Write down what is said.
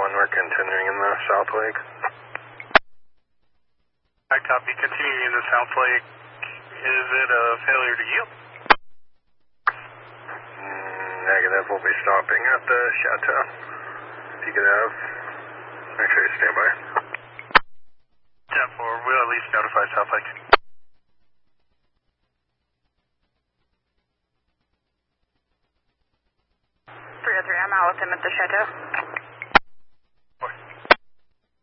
we're continuing in the South Lake. I copy, continuing in the South Lake. Is it a failure to yield? Negative, we'll be stopping at the Chateau. If you could have, make sure you stand by. 10-4, we'll at least notify South Lake. 303, I'm out with him at the Chateau.